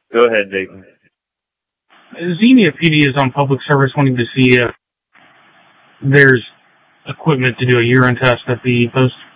Go ahead, Dayton. Xenia PD is on public service wanting to see if there's equipment to do a urine test at the post.